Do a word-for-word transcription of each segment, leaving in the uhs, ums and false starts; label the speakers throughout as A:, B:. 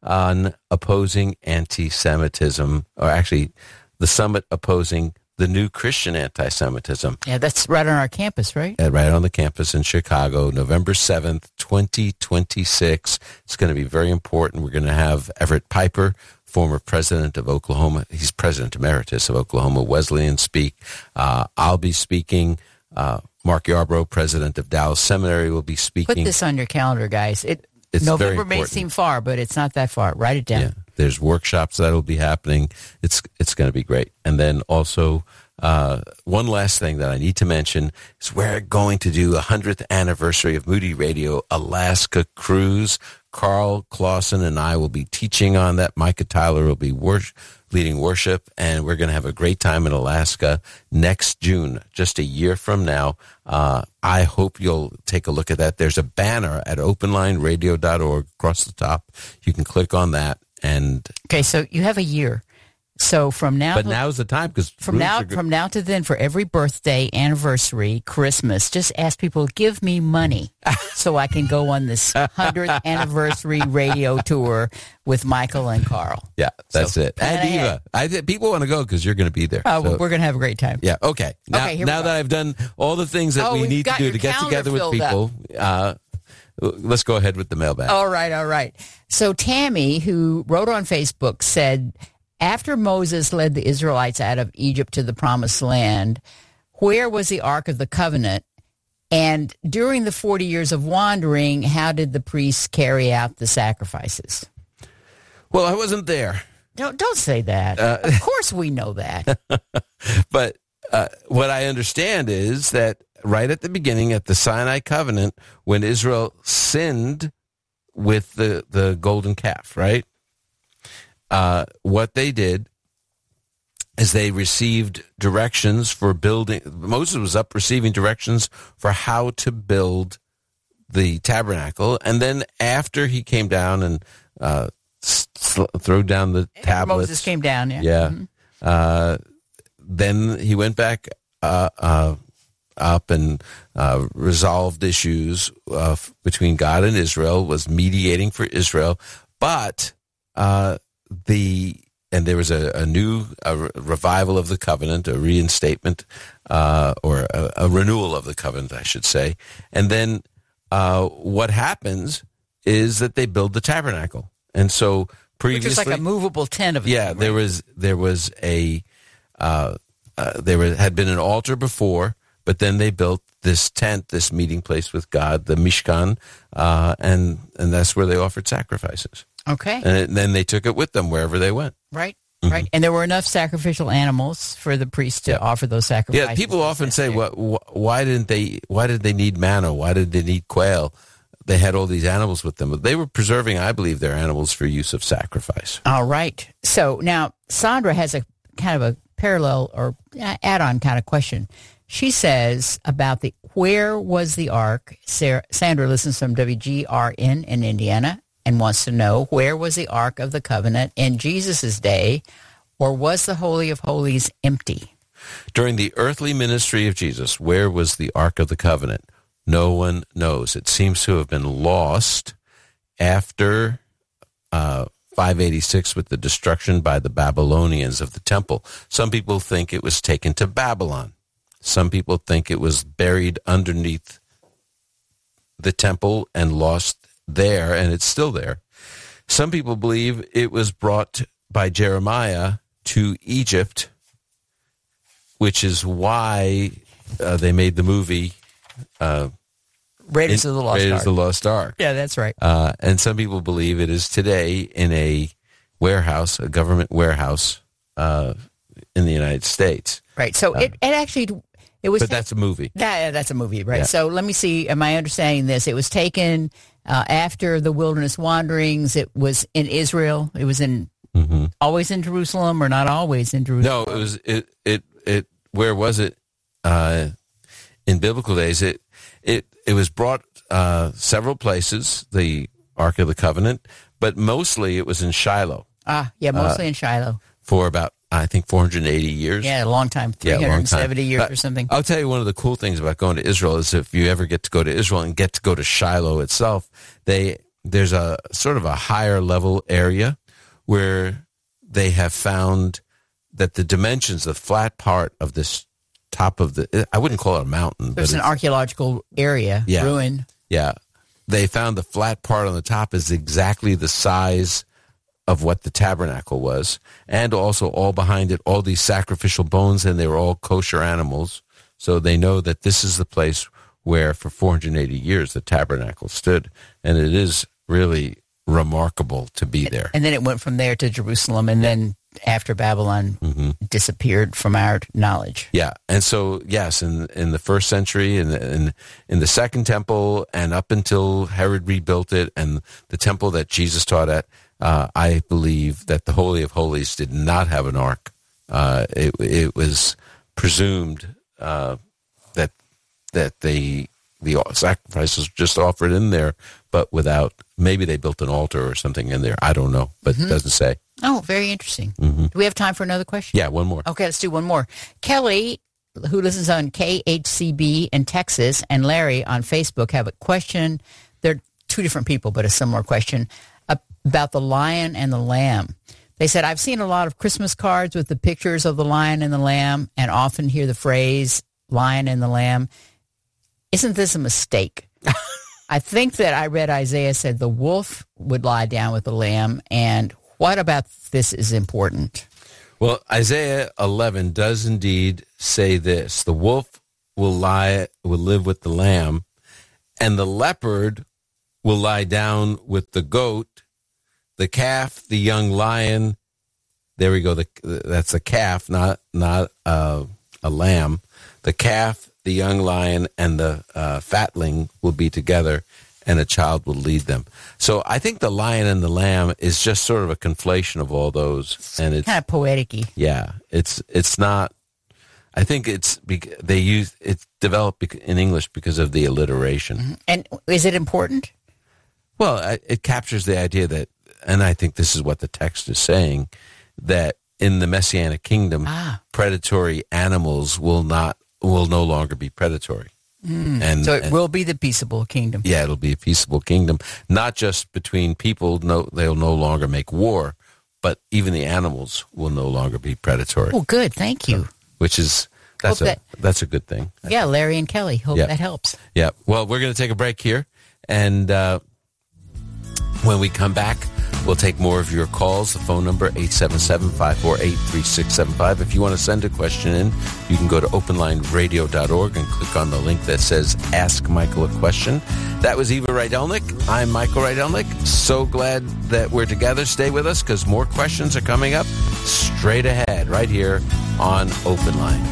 A: on opposing anti-Semitism, or actually the summit opposing the new Christian anti-Semitism.
B: Yeah, that's right on our campus, right?
A: Uh, right on the campus in Chicago, November seventh, twenty twenty-six. It's going to be very important. We're going to have Everett Piper, former president of Oklahoma. He's president emeritus of Oklahoma Wesleyan, speak. Uh, I'll be speaking. Uh, Mark Yarbrough, president of Dallas Seminary, will be speaking.
B: Put this on your calendar, guys. It
A: It's
B: November may seem far, but it's not that far. Write it down.
A: Yeah, there's workshops that will be happening. It's it's going to be great. And then also, uh, one last thing that I need to mention is we're going to do a hundredth anniversary of Moody Radio Alaska cruise. Carl Clausen and I will be teaching on that. Micah Tyler will be wor- leading worship, and we're going to have a great time in Alaska next June, just a year from now. Uh, I hope you'll take a look at that. There's a banner at open line radio dot org across the top. You can click on that. And
B: okay, so you have a year. So from now,
A: but
B: to,
A: now's the time because
B: from now from now to then, for every birthday, anniversary, Christmas, just ask people, give me money so I can go on this hundredth anniversary radio tour with Michael and Carl.
A: Yeah, that's
B: so,
A: it. And Eva, I think people want to go because you're going to be there.
B: Oh,
A: so.
B: we're going to have a great time.
A: Yeah. Okay. Now,
B: okay,
A: now that I've done all the things that
B: oh,
A: we need to do to get together with people. Uh, Let's go ahead with the mailbag.
B: All right, all right. So Tammy, who wrote on Facebook, said, after Moses led the Israelites out of Egypt to the Promised Land, where was the Ark of the Covenant? And during the forty years of wandering, how did the priests carry out the sacrifices?
A: Well, I wasn't there.
B: Don't, don't say that. Uh, of course we know that.
A: But uh, what I understand is that right at the beginning, at the Sinai covenant, when Israel sinned with the, the golden calf, right? Uh, what they did is they received directions for building. Moses was up receiving directions for how to build the tabernacle. And then after he came down and uh, sl- threw down the tablets.
B: Moses came down, yeah.
A: Yeah.
B: Mm-hmm.
A: Uh, then he went back uh, uh up and uh, resolved issues uh, between God and Israel, was mediating for Israel. But uh, the and there was a, a new a revival of the covenant, a reinstatement, uh, or a, a renewal of the covenant, I should say. And then uh, what happens is that they build the tabernacle. And so previously,
B: which is like a movable tent of
A: yeah,
B: thing, right?
A: there was there was a uh, uh, there was, had been an altar before. But then they built this tent, this meeting place with God, the Mishkan, uh, and and that's where they offered sacrifices.
B: Okay.
A: And it, then they took it with them wherever they went.
B: Right, mm-hmm. right. And there were enough sacrificial animals for the priests to yeah. offer those sacrifices.
A: Yeah, people often say, "What? Wh- why didn't they? Why did they need manna? Why did they need quail? They had all these animals with them, but they were preserving, I believe, their animals for use of sacrifice."
B: All right. So now Sandra has a kind of a parallel or add-on kind of question. She says about the where was the ark? Sarah, Sandra listens from W G R N in Indiana and wants to know where was the Ark of the Covenant in Jesus' day, or was the Holy of Holies empty?
A: During the earthly ministry of Jesus, where was the Ark of the Covenant? No one knows. It seems to have been lost after uh, five eighty-six with the destruction by the Babylonians of the temple. Some people think it was taken to Babylon. Some people think it was buried underneath the temple and lost there, and it's still there. Some people believe it was brought by Jeremiah to Egypt, which is why uh, they made the movie uh,
B: Raiders
A: in,
B: of the Lost
A: Raiders
B: Ark.
A: of the Lost Ark.
B: Yeah, that's right.
A: Uh, and some people believe it is today in a warehouse, a government warehouse uh, in the United States.
B: Right. So uh, it, it actually... It was
A: but
B: ta-
A: that's a movie.
B: That, that's a movie, right?
A: Yeah.
B: So let me see. Am I understanding this? It was taken uh, after the wilderness wanderings. It was in Israel. It was in mm-hmm. always in Jerusalem, or not always in Jerusalem?
A: No, it was it it it. Where was it? Uh, in biblical days, it it it was brought uh, several places. The Ark of the Covenant, but mostly it was in Shiloh.
B: Ah, yeah, mostly
A: uh,
B: in Shiloh
A: for about, I think, four hundred eighty years.
B: Yeah, a long time, three hundred seventy
A: yeah,
B: years
A: but
B: or something.
A: I'll tell you one of the cool things about going to Israel is if you ever get to go to Israel and get to go to Shiloh itself, they there's a sort of a higher level area where they have found that the dimensions, the flat part of this top of the, I wouldn't call it a mountain.
B: There's
A: but
B: an archaeological area,
A: yeah,
B: ruin.
A: Yeah. They found the flat part on the top is exactly the size of what the tabernacle was. And also all behind it, all these sacrificial bones, and they were all kosher animals. So they know that this is the place where for four hundred eighty years the tabernacle stood. And it is really remarkable to be there.
B: And then it went from there to Jerusalem, and then after Babylon mm-hmm. disappeared from our knowledge.
A: Yeah, and so, yes, in in the first century, in the, in, in the second temple, and up until Herod rebuilt it, and the temple that Jesus taught at, uh, I believe that the Holy of Holies did not have an ark. Uh, it, it was presumed uh, that that the the sacrifices were just offered in there, but without, maybe they built an altar or something in there. I don't know, but mm-hmm. it doesn't say.
B: Oh, very interesting.
A: Mm-hmm.
B: Do we have time for another question?
A: Yeah, one more.
B: Okay, let's do one more. Kelly, who listens on K H C B in Texas, and Larry on Facebook have a question. They're two different people, but a similar question about the lion and the lamb. They said, I've seen a lot of Christmas cards with the pictures of the lion and the lamb, and often hear the phrase lion and the lamb. Isn't this a mistake? I think that I read Isaiah said the wolf would lie down with the lamb, and what about this is important?
A: Well, Isaiah eleven does indeed say this: the wolf will lie, will live with the lamb, and the leopard will lie down with the goat, the calf, the young lion. There we go. The, that's a calf, not not uh, a lamb. The calf, the young lion, and the uh, fatling will be together, and a child will lead them. So I think the lion and the lamb is just sort of a conflation of all those, and it's
B: kind of poetic-y.
A: Yeah, it's it's not. I think it's they use it's developed in English because of the alliteration.
B: Mm-hmm. And is it important?
A: Well, it captures the idea that, and I think this is what the text is saying, that in the Messianic kingdom, ah. predatory animals will not. will no longer be predatory.
B: Mm. And so it and, will be the peaceable kingdom.
A: Yeah, it'll be a peaceable kingdom, not just between people, no, they'll no longer make war, but even the animals will no longer be predatory.
B: Oh, good, thank you.
A: So, which is, that's a,
B: that,
A: that's a good thing.
B: Yeah, Larry and Kelly, hope yep. that helps.
A: Yeah, well, we're going to take a break here, and uh, when we come back, we'll take more of your calls. The phone number, eight seven seven, five four eight, three six seven five. If you want to send a question in, you can go to open line radio dot org and click on the link that says Ask Michael a Question. That was Eva Rydelnik. I'm Michael Rydelnik. So glad that we're together. Stay with us because more questions are coming up straight ahead right here on Open Line.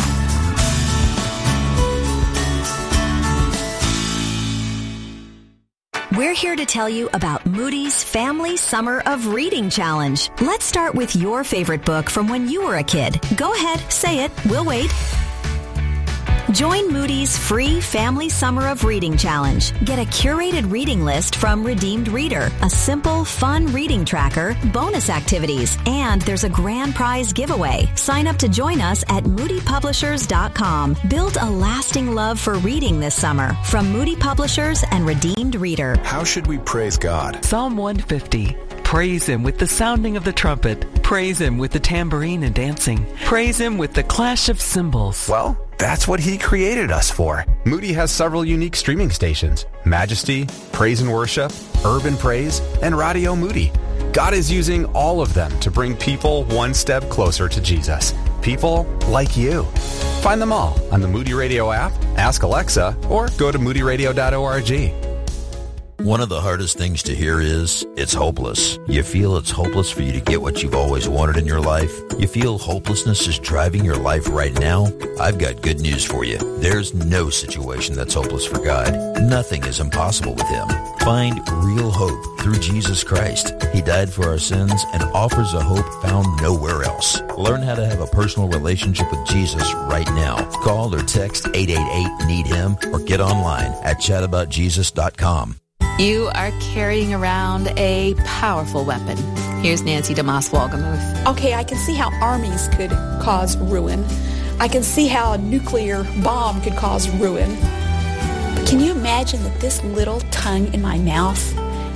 C: We're here to tell you about Moody's Family Summer of Reading Challenge. Let's start with your favorite book from when you were a kid. Go ahead, say it. We'll wait. Join Moody's free Family Summer of Reading Challenge. Get a curated reading list from Redeemed Reader, a simple, fun reading tracker, bonus activities, and there's a grand prize giveaway. Sign up to join us at moody publishers dot com. Build a lasting love for reading this summer from Moody Publishers and Redeemed Reader.
D: How should we praise God?
E: Psalm one fifty. Praise Him with the sounding of the trumpet. Praise Him with the tambourine and dancing. Praise Him with the clash of cymbals.
D: Well, that's what He created us for. Moody has several unique streaming stations: Majesty, Praise and Worship, Urban Praise, and Radio Moody. God is using all of them to bring people one step closer to Jesus. People like you. Find them all on the Moody Radio app, ask Alexa, or go to moody radio dot org.
F: One of the hardest things to hear is, it's hopeless. You feel it's hopeless for you to get what you've always wanted in your life? You feel hopelessness is driving your life right now? I've got good news for you. There's no situation that's hopeless for God. Nothing is impossible with Him. Find real hope through Jesus Christ. He died for our sins and offers a hope found nowhere else. Learn how to have a personal relationship with Jesus right now. Call or text eight eight eight, need him or get online at chat about jesus dot com.
G: You are carrying around a powerful weapon. Here's Nancy DeMoss Wolgemuth.
H: Okay, I can see how armies could cause ruin. I can see how a nuclear bomb could cause ruin. But can you imagine that this little tongue in my mouth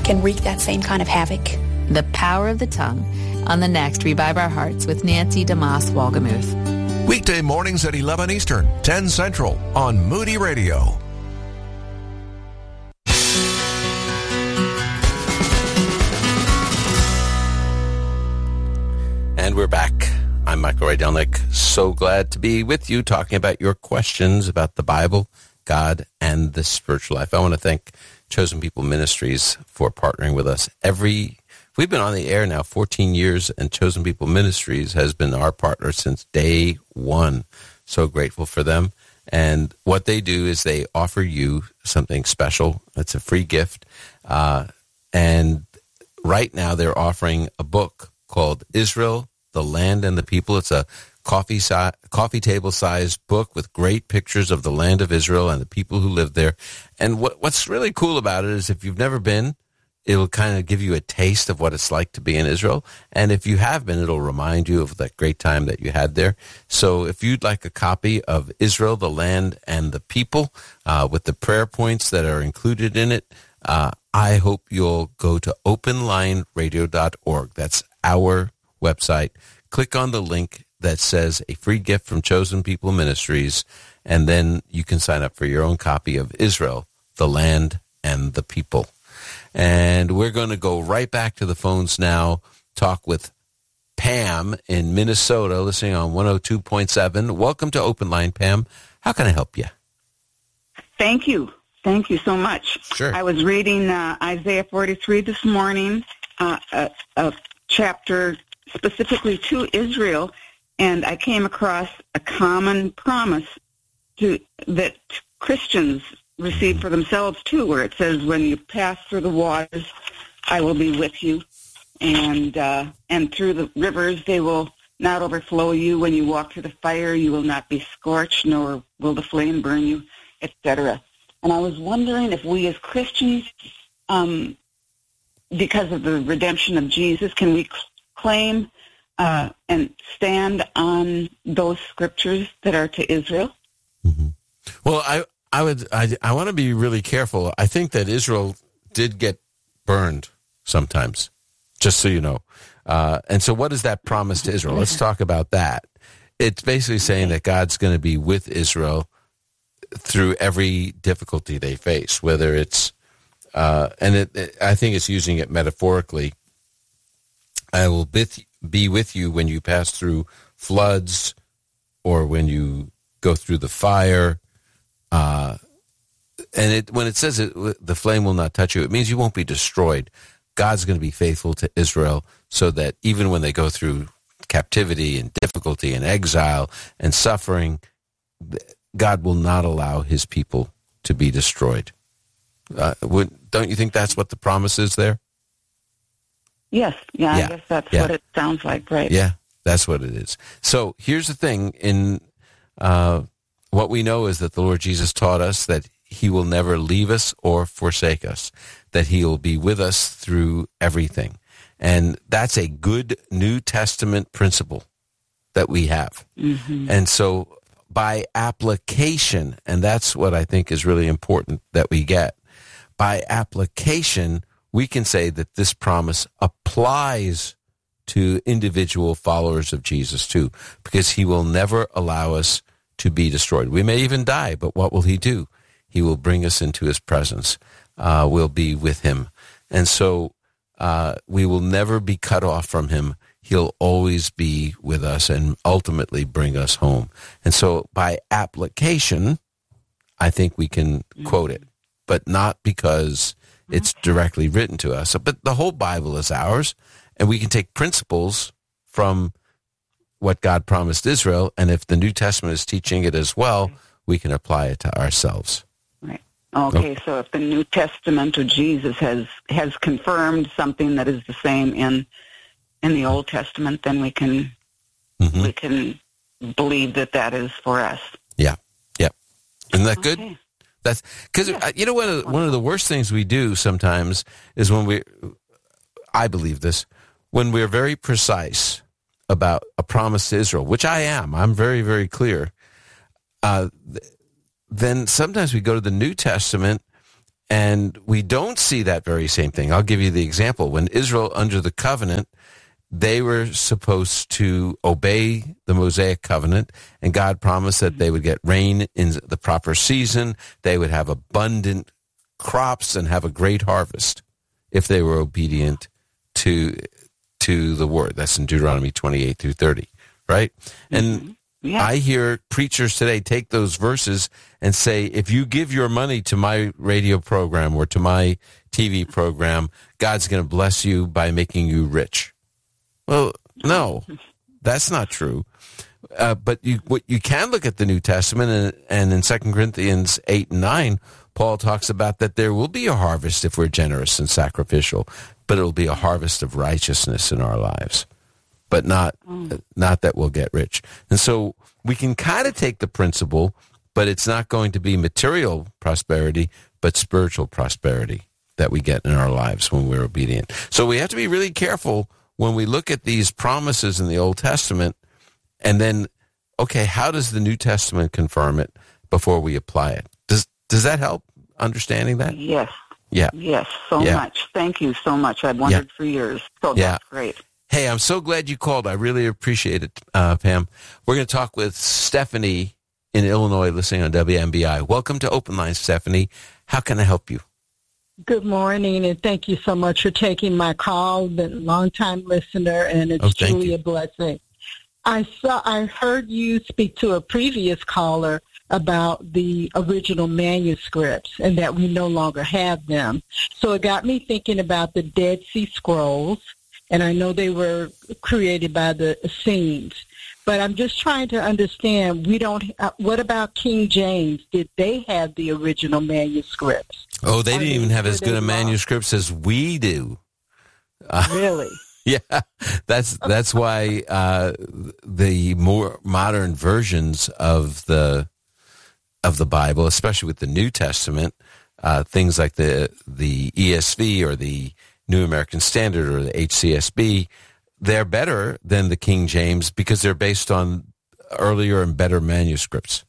H: can wreak that same kind of havoc.
G: The Power of the Tongue on the next Revive Our Hearts with Nancy DeMoss Wolgemuth.
I: Weekday mornings at eleven Eastern, ten Central on Moody Radio.
A: And we're back. I'm Michael Rydelnik. So glad to be with you talking about your questions about the Bible, God, and the spiritual life. I want to thank Chosen People Ministries for partnering with us. Every We've been on the air now fourteen years, and Chosen People Ministries has been our partner since day one. So grateful for them. And what they do is they offer you something special. It's a free gift. Uh, and right now they're offering a book called Israel, the Land and the People. It's a coffee si- coffee table-sized book with great pictures of the land of Israel and the people who live there. And what, what's really cool about it is if you've never been, it'll kind of give you a taste of what it's like to be in Israel. And if you have been, it'll remind you of that great time that you had there. So if you'd like a copy of Israel, the Land and the People, uh, with the prayer points that are included in it, uh, I hope you'll go to open line radio dot org. That's our website. Click on the link that says a free gift from Chosen People Ministries, and then you can sign up for your own copy of Israel, the Land and the People. And we're going to go right back to the phones now, talk with Pam in Minnesota, listening on one oh two point seven. Welcome to Open Line, Pam. How can I help you?
J: Thank you. Thank you so much.
A: Sure.
J: I was reading uh, Isaiah forty-three this morning, uh, a, a chapter specifically to Israel, and I came across a common promise to that Christians receive for themselves too, where it says, when you pass through the waters, I will be with you, and uh, and through the rivers, they will not overflow you. When you walk through the fire, you will not be scorched, nor will the flame burn you, et cetera. And I was wondering if we as Christians, um, because of the redemption of Jesus, can we claim uh, and stand on those scriptures that are to Israel?
A: Mm-hmm. Well, I I would I, I want to be really careful. I think that Israel did get burned sometimes, just so you know. Uh, and so what is that promise to Israel? Let's talk about that. It's basically saying that God's going to be with Israel through every difficulty they face, whether it's, uh, and it, it, I think it's using it metaphorically. I will be with you when you pass through floods or when you go through the fire. Uh, and it, when it says it, the flame will not touch you, it means you won't be destroyed. God's going to be faithful to Israel so that even when they go through captivity and difficulty and exile and suffering, God will not allow his people to be destroyed. Uh, would, don't you think that's what the promise is there?
J: Yes. Yeah,
A: yeah.
J: I guess that's
A: yeah.
J: what it sounds like, right?
A: Yeah, that's what it is. So here's the thing. In uh, what we know is that the Lord Jesus taught us that he will never leave us or forsake us, that he will be with us through everything. And that's a good New Testament principle that we have. Mm-hmm. And so by application, and that's what I think is really important that we get, by application, we can say that this promise applies to individual followers of Jesus too, because he will never allow us to be destroyed. We may even die, but what will he do? He will bring us into his presence. Uh, we'll be with him. And so uh, we will never be cut off from him. He'll always be with us and ultimately bring us home. And so by application, I think we can mm-hmm. quote it, but not because it's directly written to us. But the whole Bible is ours, and we can take principles from what God promised Israel, and if the New Testament is teaching it as well, we can apply it to ourselves.
J: Right. Okay, oh. So if the New Testament of Jesus has, has confirmed something that is the same in in the Old Testament, then we can mm-hmm. we can believe that that is for us.
A: Yeah, yeah. Isn't that
J: okay.
A: good? That's because yeah. you know one of the, one of the worst things we do sometimes is when we, I believe this, when we're very precise about a promise to Israel, which I am. I'm very very clear. Uh, then sometimes we go to the New Testament And we don't see that very same thing. I'll give you the example. When Israel, under the covenant, they were supposed to obey the Mosaic covenant, and God promised that they would get rain in the proper season. They would have abundant crops and have a great harvest if they were obedient to to the word. That's in Deuteronomy twenty-eight through thirty, right? And yeah. I hear preachers today take those verses and say, if you give your money to my radio program or to my T V program, God's going to bless you by making you rich. Well, no, that's not true. Uh, but you, what you can look at the New Testament, and, and in Second Corinthians eight and nine, Paul talks about that there will be a harvest if we're generous and sacrificial, but it'll be a harvest of righteousness in our lives, but not mm. not that we'll get rich. And so we can kind of take the principle, but it's not going to be material prosperity, but spiritual prosperity that we get in our lives when we're obedient. So we have to be really careful when we look at these promises in the Old Testament, and then, okay, how does the New Testament confirm it before we apply it? Does does that help understanding that?
J: Yes.
A: Yeah.
J: Yes, so
A: yeah.
J: much. Thank you so much. I've wondered yeah. for years. So
A: yeah.
J: that's great.
A: Hey, I'm so glad you called. I really appreciate it, uh, Pam. We're going to talk with Stephanie in Illinois, listening on W M B I. Welcome to Open Line, Stephanie. How can I help you?
K: Good morning, and thank you so much for taking my call. Been a long-time listener, and it's
A: oh,
K: truly
A: you.
K: a blessing. I saw, I heard you speak to a previous caller about the original manuscripts and that we no longer have them. So it got me thinking about the Dead Sea Scrolls, and I know they were created by the Essenes. But I'm just trying to understand, we don't. Uh, what about King James? Did they have the original manuscripts?
A: Oh, they didn't even have as good a manuscripts as we do.
K: Uh, really?
A: Yeah, that's that's why uh, the more modern versions of the of the Bible, especially with the New Testament, uh, things like the the E S V or the New American Standard or the H C S B, they're better than the King James because they're based on earlier and better manuscripts.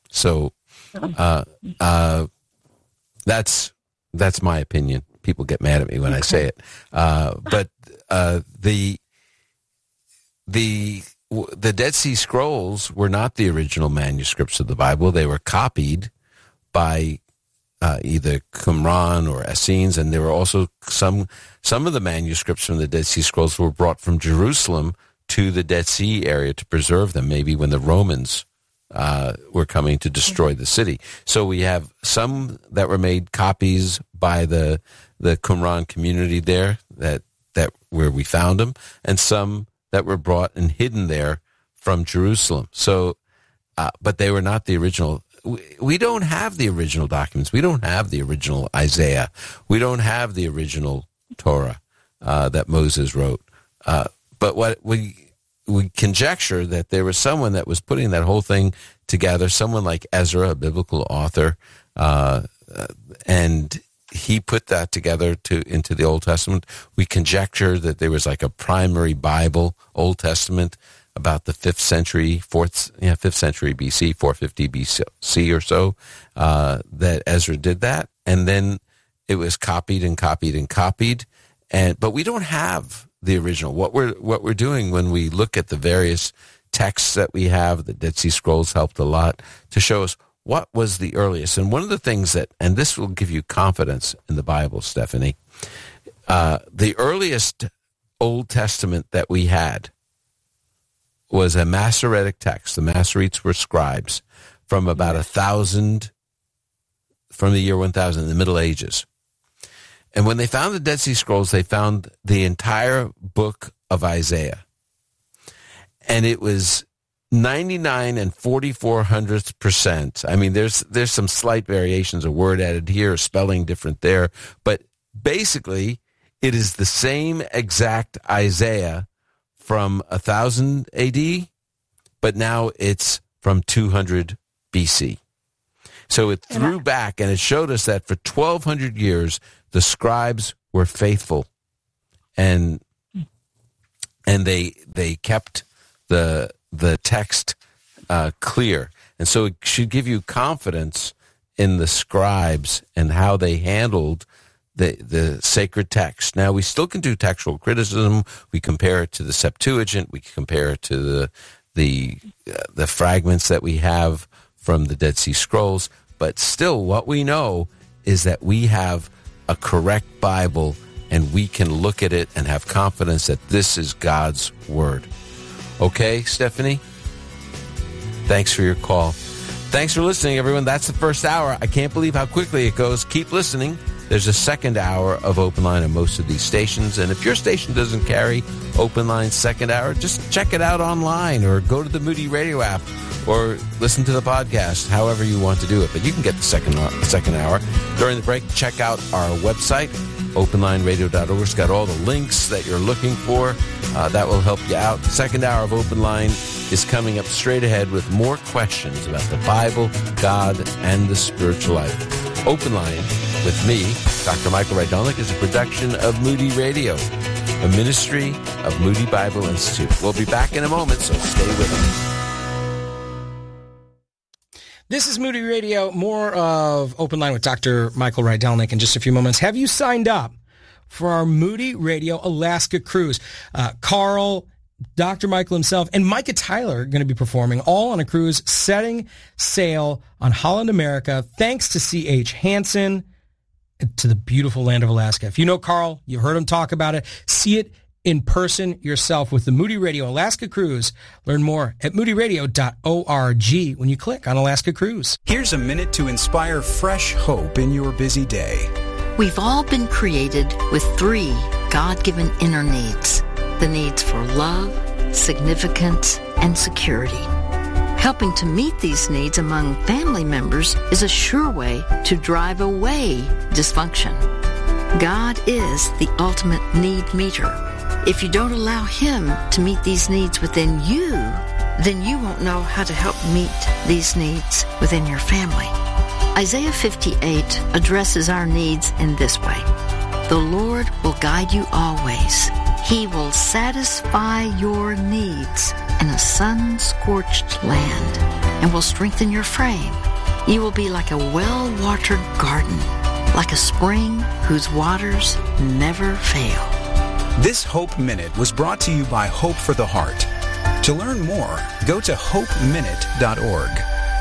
A: So uh, uh, that's that's my opinion. People get mad at me when okay. I say it, uh, but uh, the the the Dead Sea Scrolls were not the original manuscripts of the Bible. They were copied by uh, either Qumran or Essenes, and there were also some some of the manuscripts from the Dead Sea Scrolls were brought from Jerusalem to the Dead Sea area to preserve them, maybe when the Romans uh, were coming to destroy the city. So we have some that were made copies by the the Qumran community there, that that where we found them, and some that were brought and hidden there from Jerusalem. So, uh, but they were not the original. We, we don't have the original documents. We don't have the original Isaiah. We don't have the original Torah uh, that Moses wrote. Uh, but what we we conjecture that there was someone that was putting that whole thing together, someone like Ezra, a biblical author, uh, and he put that together to into the Old Testament. We conjecture that there was like a primary Bible, Old Testament, about the fifth century, fourth, yeah, fifth century B C, four fifty B C or so, uh, that Ezra did that, and then it was copied and copied and copied, and but we don't have the original. What we're what we're doing when we look at the various texts that we have, the Dead Sea Scrolls helped a lot to show us what was the earliest. And one of the things that, and this will give you confidence in the Bible, Stephanie, uh, the earliest Old Testament that we had was a Masoretic text. The Masoretes were scribes from about a thousand, from the year one thousand, in the Middle Ages. And when they found the Dead Sea Scrolls, they found the entire book of Isaiah. And it was ninety-nine and forty-four hundredths percent. I mean, there's there's some slight variations, a word added here, a spelling different there, but basically it is the same exact Isaiah from one thousand A D, but now it's from two hundred B C. So it threw back, and it showed us that for twelve hundred years, the scribes were faithful, and and they they kept the the text uh, clear. And so it should give you confidence in the scribes and how they handled the the sacred text. Now, we still can do textual criticism. We compare it to the Septuagint. We compare it to the the uh, the fragments that we have from the Dead Sea Scrolls. But still, what we know is that we have a correct Bible, and we can look at it and have confidence that this is God's Word. Okay, Stephanie? Thanks for your call. Thanks for listening, everyone. That's the first hour. I can't believe how quickly it goes. Keep listening. There's a second hour of Open Line on most of these stations. And if your station doesn't carry Open Line's second hour, just check it out online or go to the Moody Radio app or listen to the podcast, however you want to do it. But you can get the second, second hour. During the break, check out our website, open line radio dot org. It's got all the links that you're looking for. Uh, that will help you out. The second hour of Open Line is coming up straight ahead with more questions about the Bible, God, and the spiritual life. Open Line with me, Doctor Michael Rydelnik, is a production of Moody Radio, a ministry of Moody Bible Institute. We'll be back in a moment, so stay with us.
L: This is Moody Radio, more of Open Line with Doctor Michael Rydelnik in just a few moments. Have you signed up for our Moody Radio Alaska cruise? Uh, Carl, Doctor Michael himself, and Micah Tyler are going to be performing all on a cruise setting sail on Holland America, thanks to C H Hansen, to the beautiful land of Alaska. If you know Carl, you've heard him talk about it, see it in person yourself with the Moody Radio Alaska Cruise. Learn more at moody radio dot org when you click on Alaska Cruise.
M: Here's a minute to inspire fresh hope in your busy day.
N: We've all been created with three God-given inner needs. The needs for love, significance, and security. Helping to meet these needs among family members is a sure way to drive away dysfunction. God is the ultimate need meter. If you don't allow Him to meet these needs within you, then you won't know how to help meet these needs within your family. Isaiah fifty-eight addresses our needs in this way. The Lord will guide you always. He will satisfy your needs in a sun-scorched land and will strengthen your frame. You will be like a well-watered garden, like a spring whose waters never fail.
M: This Hope Minute was brought to you by Hope for the Heart. To learn more, go to hope minute dot org.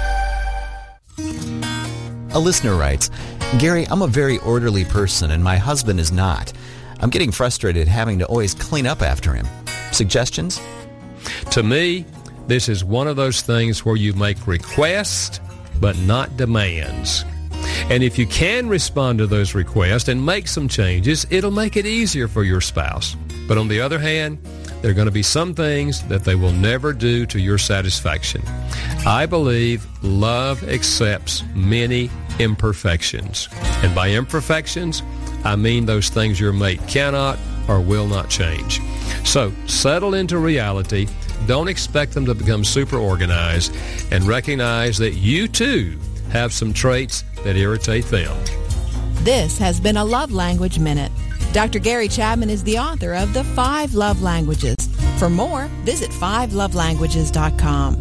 O: A listener writes, Gary, I'm a very orderly person and my husband is not. I'm getting frustrated having to always clean up after him. Suggestions?
P: To me, this is one of those things where you make requests but not demands. And if you can respond to those requests and make some changes, it'll make it easier for your spouse. But on the other hand, there are going to be some things that they will never do to your satisfaction. I believe love accepts many imperfections. And by imperfections, I mean those things your mate cannot or will not change. So settle into reality. Don't expect them to become super organized, and recognize that you too have some traits that irritate them.
Q: This has been a Love Language Minute. Doctor Gary Chapman is the author of The Five Love Languages. For more, visit five love languages dot com.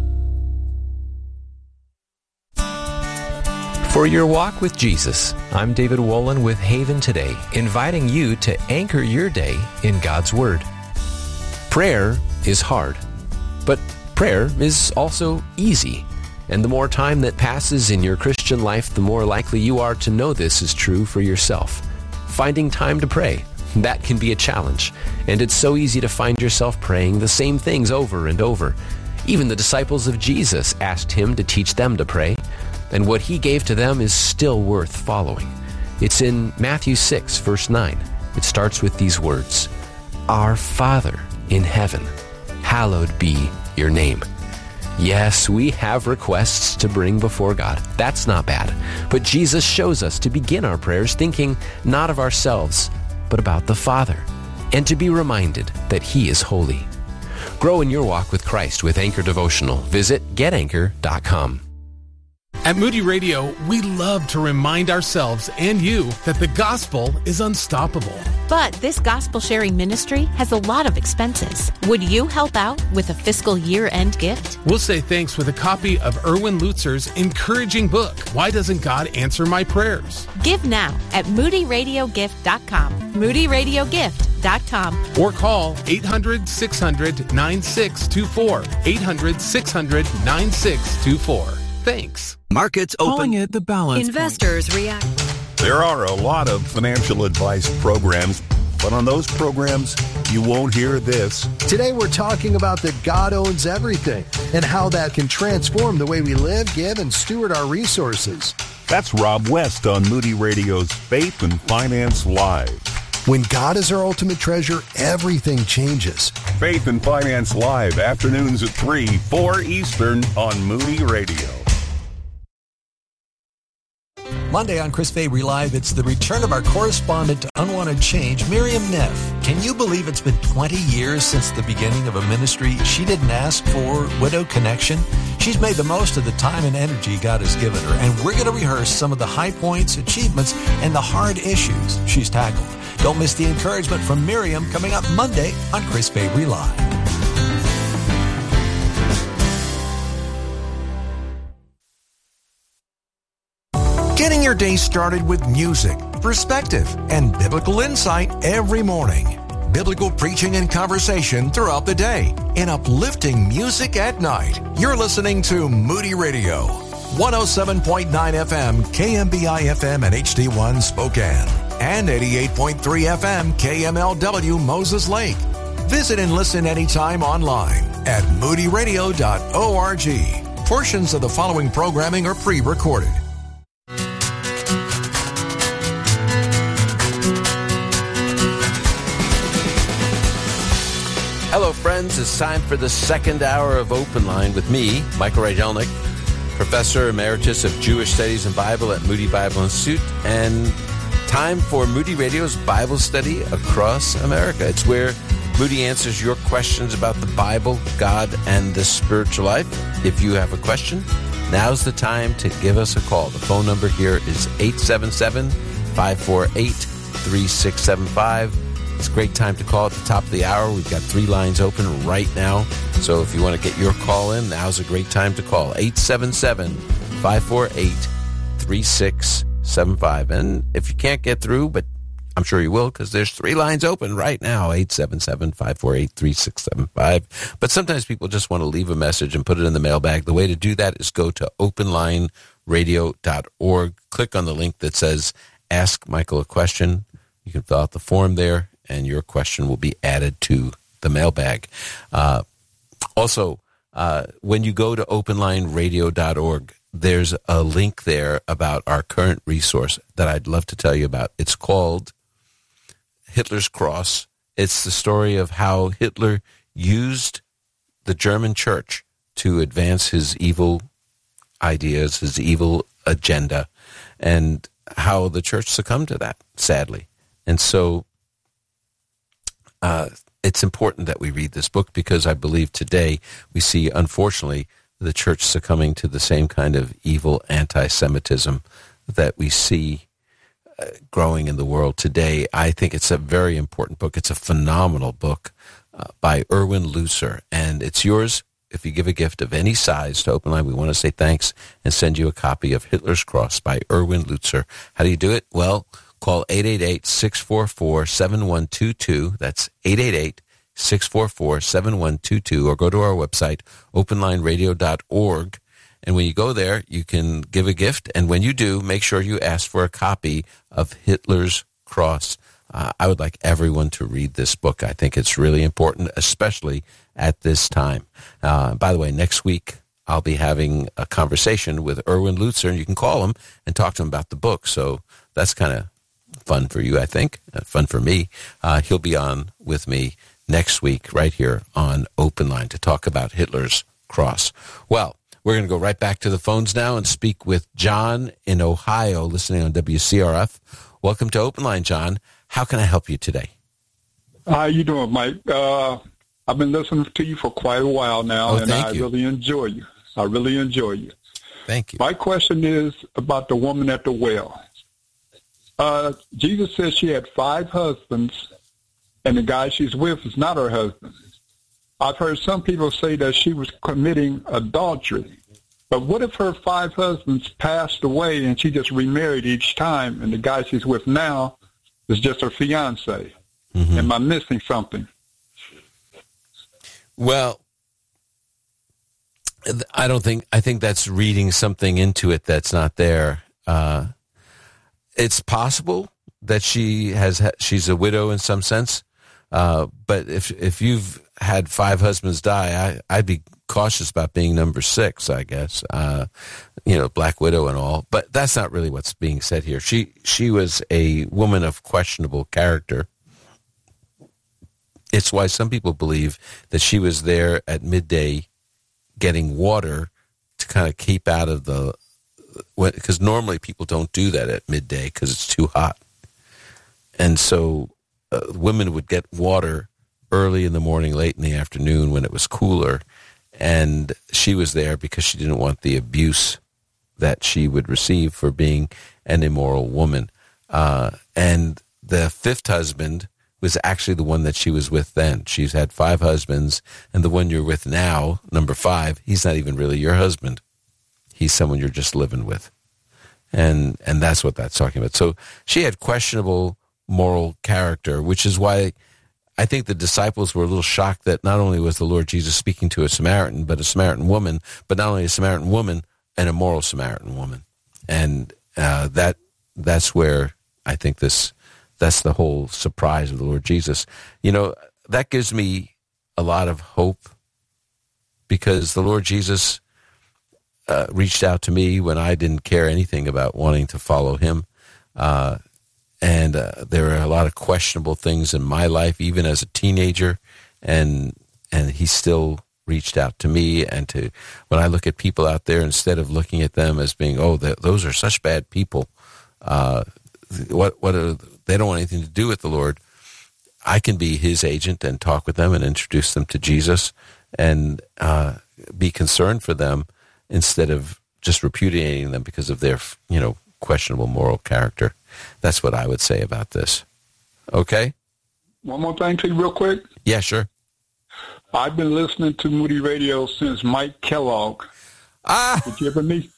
R: For your walk with Jesus, I'm David Wolin with Haven Today, inviting you to anchor your day in God's Word. Prayer is hard, but prayer is also easy. And the more time that passes in your Christian life, the more likely you are to know this is true for yourself. Finding time to pray, that can be a challenge. And it's so easy to find yourself praying the same things over and over. Even the disciples of Jesus asked him to teach them to pray. And what he gave to them is still worth following. It's in Matthew six, verse nine. It starts with these words, Our Father in heaven, hallowed be your name. Yes, we have requests to bring before God. That's not bad. But Jesus shows us to begin our prayers thinking not of ourselves, but about the Father, and to be reminded that He is holy. Grow in your walk with Christ with Anchor Devotional. Visit get anchor dot com.
S: At Moody Radio, we love to remind ourselves and you that the gospel is unstoppable. But this gospel-sharing ministry has a lot of expenses. Would you help out with a fiscal year-end gift?
T: We'll say thanks with a copy of Erwin Lutzer's encouraging book, Why Doesn't God Answer My Prayers?
S: Give now at moody radio gift dot com. moody radio gift dot com.
T: Or call eight hundred, six hundred, nine six two four. eight hundred, six hundred, nine six two four. Thanks.
U: Markets open.
V: Calling it the balance
C: Investors
V: point.
C: react.
W: There are a lot of financial advice programs, but on those programs, you won't hear this.
X: Today we're talking about that God owns everything and how that can transform the way we live, give, and steward our resources.
W: That's Rob West on Moody Radio's Faith and Finance Live.
X: When God is our ultimate treasure, everything changes.
W: Faith and Finance Live, afternoons at three, four Eastern on Moody Radio.
Y: Monday on Chris Fabry Live, it's the return of our correspondent to Unwanted Change, Miriam Neff. Can you believe it's been twenty years since the beginning of a ministry she didn't ask for, Widow Connection? She's made the most of the time and energy God has given her, and we're going to rehearse some of the high points, achievements, and the hard issues she's tackled. Don't miss the encouragement from Miriam coming up Monday on Chris Fabry Live.
I: Getting your day started with music, perspective, and biblical insight every morning. Biblical preaching and conversation throughout the day. And uplifting music at night. You're listening to Moody Radio. one oh seven point nine F M, K M B I F M and H D one Spokane. And eighty-eight point three F M, K M L W Moses Lake. Visit and listen anytime online at moody radio dot org. Portions of the following programming are pre-recorded.
A: Hello, friends. It's time for the second hour of Open Line with me, Michael Rydelnik, Professor Emeritus of Jewish Studies and Bible at Moody Bible Institute, and time for Moody Radio's Bible study across America. It's where Moody answers your questions about the Bible, God, and the spiritual life. If you have a question, now's the time to give us a call. The phone number here is eight seven seven, five four eight, three six seven five. It's a great time to call at the top of the hour. We've got three lines open right now. So if you want to get your call in, now's a great time to call. eight seven seven, five four eight, three six seven five. And if you can't get through, but I'm sure you will because there's three lines open right now, eight seven seven, five four eight, three six seven five. But sometimes people just want to leave a message and put it in the mailbag. The way to do that is go to open line radio dot org. Click on the link that says Ask Michael a Question. You can fill out the form there, and your question will be added to the mailbag. Uh, also, uh, when you go to open line radio dot org, there's a link there about our current resource that I'd love to tell you about. It's called Hitler's Cross. It's the story of how Hitler used the German church to advance his evil ideas, his evil agenda, and how the church succumbed to that, sadly. And so uh, it's important that we read this book because I believe today we see, unfortunately, the church succumbing to the same kind of evil anti-Semitism that we see uh, growing in the world today. I think it's a very important book. It's a phenomenal book uh, by Erwin Lutzer, and it's yours if you give a gift of any size to Open Line. We want to say thanks and send you a copy of Hitler's Cross by Erwin Lutzer. How do you do it? Well, call eight eight eight, six four four, seven one two two. That's eight eight eight, six four four, seven one two two, or go to our website, open line radio dot org. And when you go there, you can give a gift. And when you do, make sure you ask for a copy of Hitler's Cross. Uh, I would like everyone to read this book. I think it's really important, especially at this time. Uh, by the way, next week, I'll be having a conversation with Erwin Lutzer, and you can call him and talk to him about the book. So that's kind of fun for you, I think. Uh, fun for me. Uh, he'll be on with me next week right here on Open Line to talk about Hitler's Cross. Well, we're going to go right back to the phones now and speak with John in Ohio, listening on W C R F. Welcome to Open Line, John. How can I help you today?
Z: How you doing, Mike? Uh, I've been listening to you for quite a while now,
A: oh,
Z: and I
A: you.
Z: really enjoy you. I really enjoy you.
A: Thank you.
Z: My question is about the woman at the well. Uh, Jesus says she had five husbands, and the guy she's with is not her husband. I've heard some people say that she was committing adultery. But what if her five husbands passed away and she just remarried each time, and the guy she's with now is just her fiancé? Mm-hmm. Am I missing something?
A: Well, I don't think, I think that's reading something into it that's not there. Uh, it's possible that she has, she's a widow in some sense. Uh, but if, if you've had five husbands die, I, I'd be cautious about being number six, I guess. Uh, you know, Black Widow and all. But that's not really what's being said here. She, she was a woman of questionable character. It's why some people believe that she was there at midday getting water to kind of keep out of the, because normally people don't do that at midday because it's too hot. And so uh, women would get water early in the morning, late in the afternoon when it was cooler. And she was there because she didn't want the abuse that she would receive for being an immoral woman. Uh, and the fifth husband was actually the one that she was with then. She's had five husbands, and the one you're with now, number five, he's not even really your husband. He's someone you're just living with. And and that's what that's talking about. So she had questionable moral character, which is why I think the disciples were a little shocked that not only was the Lord Jesus speaking to a Samaritan, but a Samaritan woman, but not only a Samaritan woman, an immoral Samaritan woman. And uh, that that's where I think this, that's the whole surprise of the Lord Jesus. You know, that gives me a lot of hope because the Lord Jesus uh, reached out to me when I didn't care anything about wanting to follow him. Uh, and uh, there are a lot of questionable things in my life, even as a teenager, and and he still reached out to me. And to when I look at people out there, instead of looking at them as being, oh, those are such bad people, uh, what what are, they don't want anything to do with the Lord, I can be his agent and talk with them and introduce them to Jesus and uh, be concerned for them instead of just repudiating them because of their, you know, questionable moral character. That's what I would say about this. Okay?
Z: One more thing to you real quick.
A: Yeah, sure.
Z: I've been listening to Moody Radio since Mike Kellogg.
A: Ah!
Z: Did you ever meet?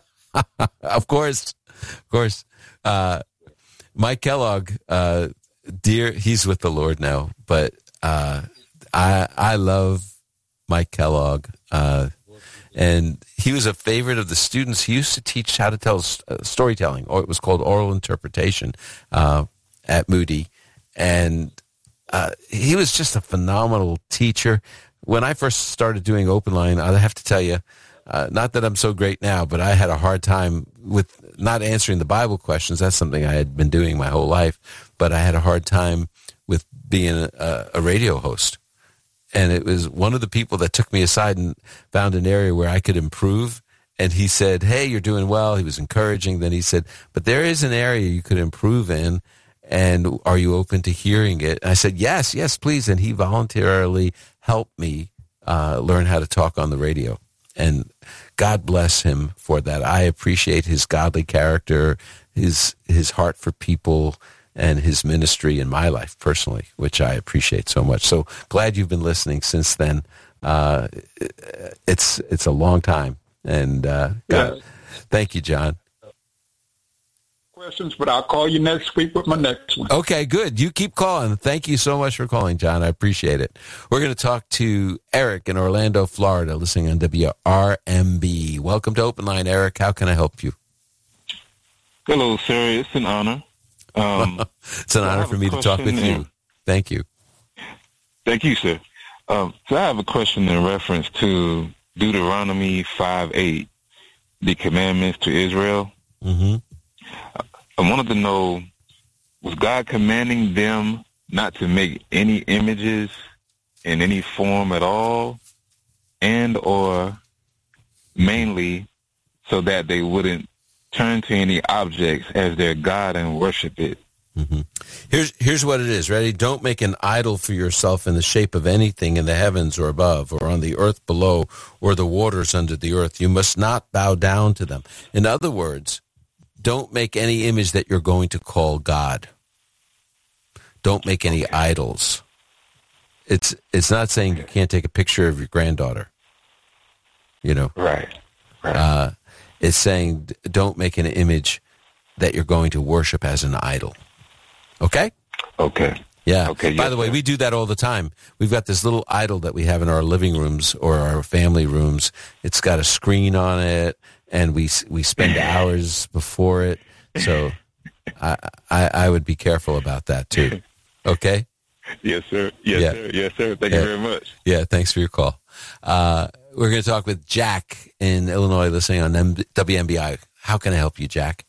A: Of course. Of course. Uh, Mike Kellogg, uh, dear, he's with the Lord now, but uh, I I love Mike Kellogg. Uh, and he was a favorite of the students. He used to teach how to tell uh, storytelling, or it was called oral interpretation uh, at Moody. And uh, he was just a phenomenal teacher. When I first started doing Open Line, I have to tell you, uh, not that I'm so great now, but I had a hard time with not answering the Bible questions. That's something I had been doing my whole life, but I had a hard time with being a, a radio host. And it was one of the people that took me aside and found an area where I could improve. And he said, hey, you're doing well. He was encouraging. Then he said, but there is an area you could improve in. And are you open to hearing it? And I said, yes, yes, please. And he voluntarily helped me uh, learn how to talk on the radio. And God bless him for that. I appreciate his godly character, his his heart for people, and his ministry in my life personally, which I appreciate so much. So glad you've been listening since then. Uh, it's it's a long time. And uh, God, yeah. Thank you, John.
Z: Questions, but I'll call you next week with my next one.
A: Okay, good. You keep calling. Thank you so much for calling, John. I appreciate it. We're going to talk to Eric in Orlando, Florida, listening on W R M B. Welcome to Open Line, Eric. How can I help you?
B: Hello, sir. It's an honor. Um,
A: it's an
B: so
A: honor for me to talk with you. In, Thank you.
B: Thank you, sir. Um, so I have a question in reference to Deuteronomy five eight, the commandments to Israel.
A: Mm-hmm.
B: I wanted to know, was God commanding them not to make any images in any form at all, and or mainly so that they wouldn't turn to any objects as their God and worship it?
A: Mm-hmm. Here's here's what it is. Ready? Don't make an idol for yourself in the shape of anything in the heavens or above or on the earth below or the waters under the earth. You must not bow down to them. In other words, don't make any image that you're going to call God. Don't make any okay. idols. It's it's not saying you can't take a picture of your granddaughter. You know,
B: right? Right.
A: Uh, it's saying don't make an image that you're going to worship as an idol. Okay.
B: Okay.
A: Yeah.
B: Okay.
A: By
B: yes,
A: the way,
B: sir.
A: we do that all the time. We've got this little idol that we have in our living rooms or our family rooms. It's got a screen on it, and we we spend hours before it. So I, I I would be careful about that too. Okay.
B: Yes, sir. Yes, yeah. sir. Yes, sir. Thank
A: yeah.
B: you very much.
A: Yeah. Thanks for your call. Uh, we're going to talk with Jack in Illinois, listening on W M B I. How can I help you, Jack?